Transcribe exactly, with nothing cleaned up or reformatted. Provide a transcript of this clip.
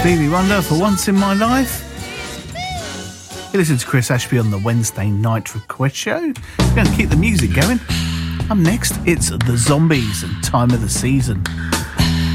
Stevie Wonder for Once in My Life. You listen to Chris Ashby on the Wednesday Night Request Show. We're going to keep the music going. Up next, it's The Zombies and Time of the Season.